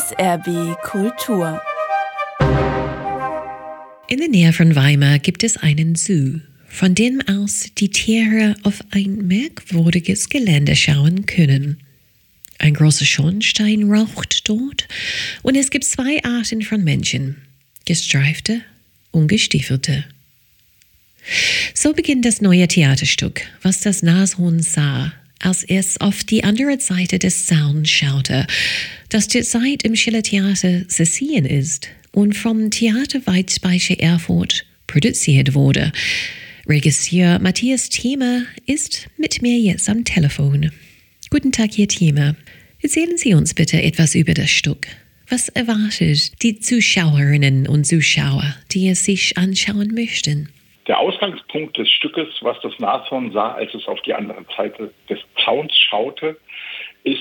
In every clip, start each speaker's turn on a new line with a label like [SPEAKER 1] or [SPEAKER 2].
[SPEAKER 1] SRB Kultur.
[SPEAKER 2] In der Nähe von Weimar gibt es einen Zoo, von dem aus die Tiere auf ein merkwürdiges Gelände schauen können. Ein großer Schornstein raucht dort und es gibt zwei Arten von Menschen, gestreifte und gestiefelte. So beginnt das neue Theaterstück, was das Nashorn sah, als es auf die andere Seite des Zauns schaute, das derzeit im Schillertheater zu sehen ist und vom Theater Weizspeicher Erfurt produziert wurde. Regisseur Matthias Thiemer ist mit mir jetzt am Telefon. Guten Tag, Herr Thiemer. Erzählen Sie uns bitte etwas über das Stück. Was erwartet die Zuschauerinnen und Zuschauer, die es sich anschauen möchten?
[SPEAKER 3] Der Ausgangspunkt des Stückes, was das Nashorn sah, als es auf die andere Seite des Zauns schaute, ist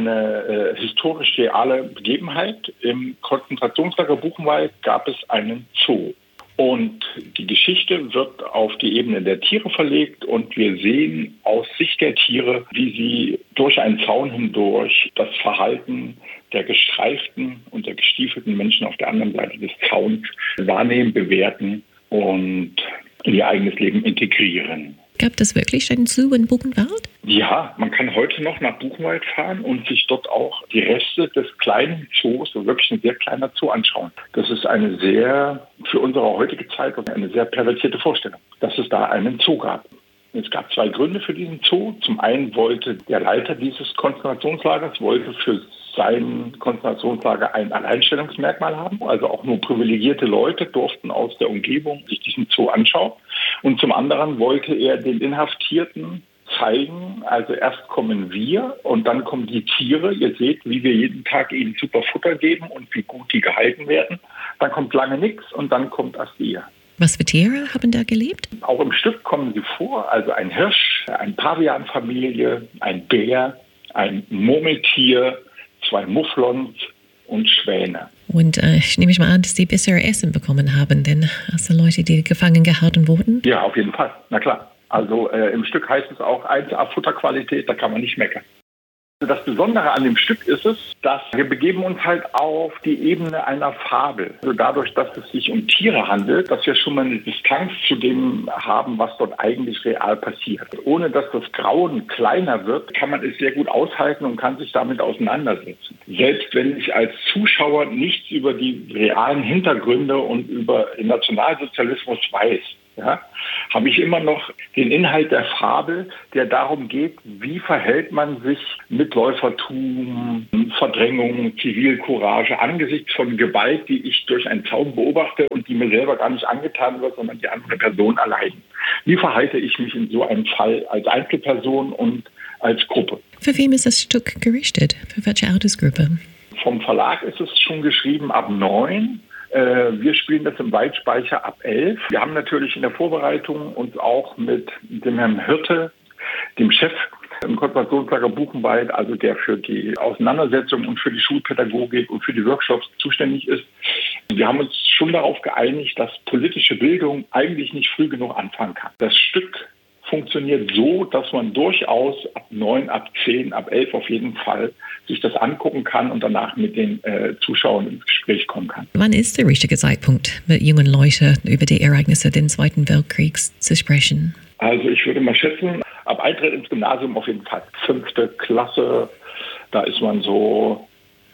[SPEAKER 3] eine historisch reale Begebenheit. Im Konzentrationslager Buchenwald gab es einen Zoo. Und die Geschichte wird auf die Ebene der Tiere verlegt und wir sehen aus Sicht der Tiere, wie sie durch einen Zaun hindurch das Verhalten der gestreiften und der gestiefelten Menschen auf der anderen Seite des Zauns wahrnehmen, bewerten und in ihr eigenes Leben integrieren.
[SPEAKER 2] Gab es wirklich einen Zoo in Buchenwald?
[SPEAKER 3] Ja, man kann heute noch nach Buchenwald fahren und sich dort auch die Reste des kleinen Zoos, so wirklich ein sehr kleiner Zoo, anschauen. Das ist eine sehr, für unsere heutige Zeit, eine sehr pervertierte Vorstellung, dass es da einen Zoo gab. Es gab zwei Gründe für diesen Zoo. Zum einen wollte der Leiter dieses Konzentrationslagers für sein Konzentrationslager ein Alleinstellungsmerkmal haben. Also auch nur privilegierte Leute durften aus der Umgebung sich diesen Zoo anschauen. Und zum anderen wollte er den Inhaftierten zeigen, also erst kommen wir und dann kommen die Tiere. Ihr seht, wie wir jeden Tag ihnen super Futter geben und wie gut die gehalten werden. Dann kommt lange nichts und dann kommt erst ihr.
[SPEAKER 2] Was für Tiere haben da gelebt?
[SPEAKER 3] Auch im Stück kommen sie vor, also ein Hirsch, eine Pavianfamilie, ein Bär, ein Murmeltier, zwei Mufflons und Schwäne.
[SPEAKER 2] Und ich nehme mal an, dass die bessere Essen bekommen haben, denn als die Leute, die gefangen gehalten wurden?
[SPEAKER 3] Ja, auf jeden Fall, na klar. Also im Stück heißt es auch 1A Futterqualität, da kann man nicht meckern. Das Besondere an dem Stück ist es, dass wir begeben uns halt auf die Ebene einer Fabel. Also dadurch, dass es sich um Tiere handelt, dass wir schon mal eine Distanz zu dem haben, was dort eigentlich real passiert. Ohne dass das Grauen kleiner wird, kann man es sehr gut aushalten und kann sich damit auseinandersetzen. Selbst wenn ich als Zuschauer nichts über die realen Hintergründe und über den Nationalsozialismus weiß, ja, habe ich immer noch den Inhalt der Fabel, der darum geht, wie verhält man sich mit Läufertum, Verdrängung, Zivilcourage angesichts von Gewalt, die ich durch einen Zaun beobachte und die mir selber gar nicht angetan wird, sondern die andere Person allein. Wie verhalte ich mich in so einem Fall als Einzelperson und als Gruppe?
[SPEAKER 2] Für wen ist das Stück gerichtet? Für welche Altersgruppe?
[SPEAKER 3] Vom Verlag ist es schon geschrieben ab 9. Wir spielen das im Weizspeicher ab 11. Wir haben natürlich in der Vorbereitung uns auch mit dem Herrn Hirte, dem Chef im Konzentrationslager Buchenwald, also der für die Auseinandersetzung und für die Schulpädagogik und für die Workshops zuständig ist. Wir haben uns schon darauf geeinigt, dass politische Bildung eigentlich nicht früh genug anfangen kann. Das Stück funktioniert so, dass man durchaus ab 9, ab 10, ab 11 auf jeden Fall sich das angucken kann und danach mit den Zuschauern ins Gespräch kommen kann.
[SPEAKER 2] Wann ist der richtige Zeitpunkt, mit jungen Leuten über die Ereignisse des Zweiten Weltkriegs zu sprechen?
[SPEAKER 3] Also ich würde mal schätzen, ab Eintritt ins Gymnasium auf jeden Fall. 5. Klasse, da ist man so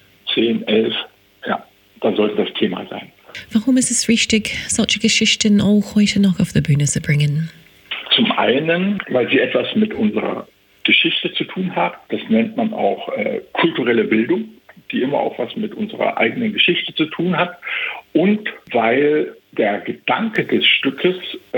[SPEAKER 3] 10, 11, ja, da sollte das Thema sein.
[SPEAKER 2] Warum ist es wichtig, solche Geschichten auch heute noch auf die Bühne zu bringen?
[SPEAKER 3] Zum einen, weil sie etwas mit unserer Geschichte zu tun hat. Das nennt man auch kulturelle Bildung, die immer auch was mit unserer eigenen Geschichte zu tun hat. Und weil der Gedanke des Stückes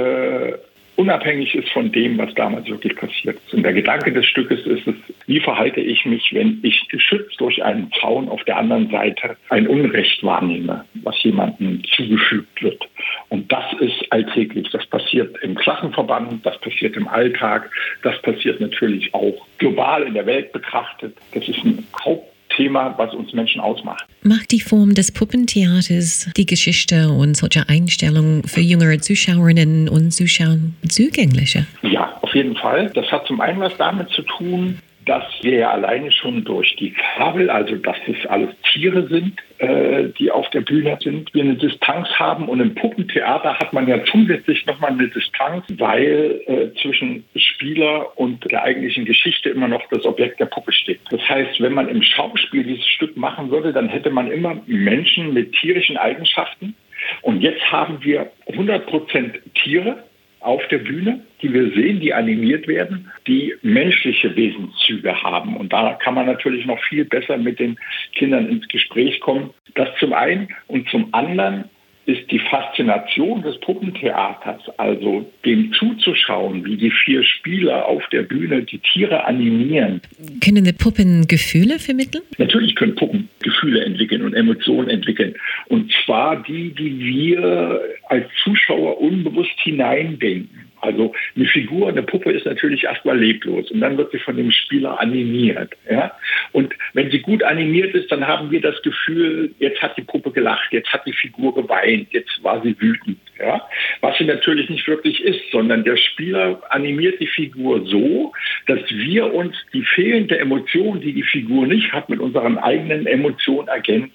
[SPEAKER 3] unabhängig ist von dem, was damals wirklich passiert ist. Und der Gedanke des Stückes ist es, wie verhalte ich mich, wenn ich geschützt durch einen Zaun auf der anderen Seite ein Unrecht wahrnehme, was jemandem zugefügt wird. Und das ist alltäglich. Das passiert im Klassenverband, das passiert im Alltag, das passiert natürlich auch global in der Welt betrachtet. Das ist ein Hauptthema, was uns Menschen ausmacht.
[SPEAKER 2] Macht die Form des Puppentheaters die Geschichte und solche Einstellungen für jüngere Zuschauerinnen und Zuschauer zugänglicher?
[SPEAKER 3] Ja, auf jeden Fall. Das hat zum einen was damit zu tun, dass wir ja alleine schon durch die Fabel, also dass es alles Tiere sind, die auf der Bühne sind, wir eine Distanz haben. Und im Puppentheater hat man ja zusätzlich nochmal eine Distanz, weil zwischen Spieler und der eigentlichen Geschichte immer noch das Objekt der Puppe steht. Das heißt, wenn man im Schauspiel dieses Stück machen würde, dann hätte man immer Menschen mit tierischen Eigenschaften. Und jetzt haben wir 100% Tiere auf der Bühne, die wir sehen, die animiert werden, die menschliche Wesenszüge haben. Und da kann man natürlich noch viel besser mit den Kindern ins Gespräch kommen. Das zum einen. Und zum anderen ist die Faszination des Puppentheaters, also dem zuzuschauen, wie die 4 Spieler auf der Bühne die Tiere animieren.
[SPEAKER 2] Können die Puppen Gefühle vermitteln?
[SPEAKER 3] Natürlich können Puppen Gefühle entwickeln und Emotionen entwickeln. Und zwar die wir als Zuschauer unbewusst hineindenken. Also eine Figur, eine Puppe ist natürlich erstmal leblos und dann wird sie von dem Spieler animiert. Ja? Und wenn sie gut animiert ist, dann haben wir das Gefühl, jetzt hat die Puppe gelacht, jetzt hat die Figur geweint, jetzt war sie wütend. Ja? Was sie natürlich nicht wirklich ist, sondern der Spieler animiert die Figur so, dass wir uns die fehlende Emotion, die die Figur nicht hat, mit unseren eigenen Emotionen ergänzen.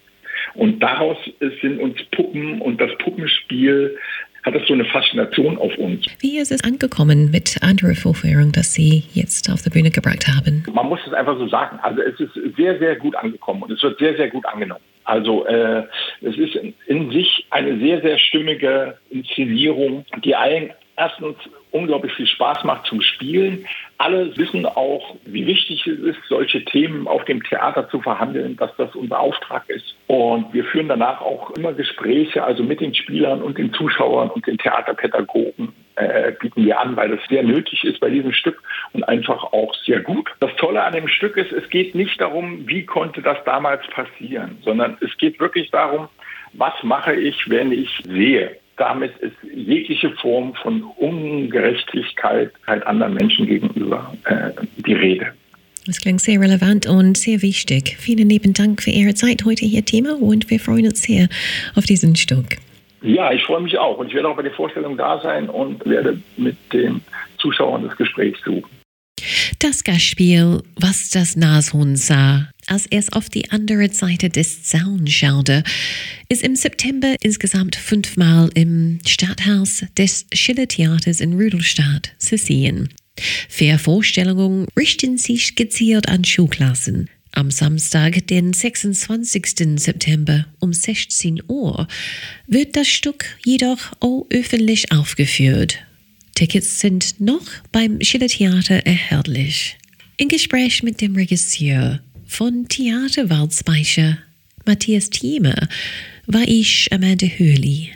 [SPEAKER 3] Und daraus sind uns Puppen und das Puppenspiel hat das so eine Faszination auf uns.
[SPEAKER 2] Wie ist es angekommen mit anderer Vorführung, das Sie jetzt auf der Bühne gebracht haben?
[SPEAKER 3] Man muss es einfach so sagen. Also es ist sehr, sehr gut angekommen und es wird sehr, sehr gut angenommen. Also es ist in sich eine sehr, sehr stimmige Inszenierung, die allen erstens unglaublich viel Spaß macht zum Spielen. Alle wissen auch, wie wichtig es ist, solche Themen auf dem Theater zu verhandeln, dass das unser Auftrag ist. Und wir führen danach auch immer Gespräche, also mit den Spielern und den Zuschauern und den Theaterpädagogen bieten wir an, weil das sehr nötig ist bei diesem Stück und einfach auch sehr gut. Das Tolle an dem Stück ist, es geht nicht darum, wie konnte das damals passieren, sondern es geht wirklich darum, was mache ich, wenn ich sehe. Damit ist jegliche Form von Ungerechtigkeit anderen Menschen gegenüber die Rede.
[SPEAKER 2] Das klingt sehr relevant und sehr wichtig. Vielen lieben Dank für Ihre Zeit heute hier, Thema, und wir freuen uns sehr auf diesen Stück.
[SPEAKER 3] Ja, ich freue mich auch und ich werde auch bei der Vorstellung da sein und werde mit den Zuschauern das Gespräch suchen.
[SPEAKER 2] Das Gastspiel Was das Nashorn sah, als es auf die andere Seite des Zauns schaute, ist im September insgesamt 5-mal im Stadthaus des Schiller-Theaters in Rudolstadt zu sehen. 4 Vorstellungen richten sich gezielt an Schulklassen. Am Samstag, den 26. September um 16 Uhr, wird das Stück jedoch auch öffentlich aufgeführt. Tickets sind noch beim Schiller-Theater erhältlich. Im Gespräch mit dem Regisseur von Theater Waldspeicher, Matthias Thieme, war ich Amanda Hurley.